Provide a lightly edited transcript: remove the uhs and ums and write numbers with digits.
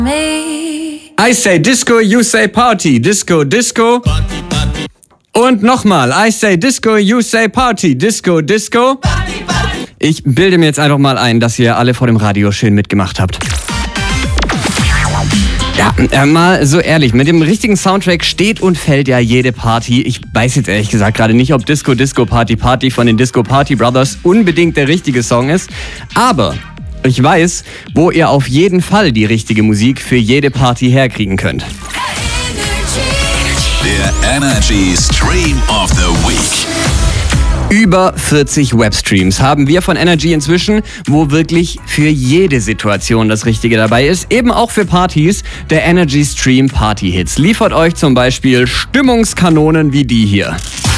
I say disco, you say party. Disco, disco. Party, party. Und nochmal. I say disco, you say party. Disco, disco. Party, party. Ich bilde mir jetzt einfach mal ein, dass ihr alle vor dem Radio schön mitgemacht habt. Ja, mal so ehrlich, mit dem richtigen Soundtrack steht und fällt ja jede Party. Ich weiß jetzt ehrlich gesagt gerade nicht, ob Disco Disco Party Party von den Disco Party Brothers unbedingt der richtige Song ist. Aber ich weiß, wo ihr auf jeden Fall die richtige Musik für jede Party herkriegen könnt. Der Energy Stream of the Week. Über 40 Webstreams haben wir von Energy inzwischen, wo wirklich für jede Situation das Richtige dabei ist. Eben auch für Partys. Der Energy Stream Party Hits liefert euch zum Beispiel Stimmungskanonen wie die hier.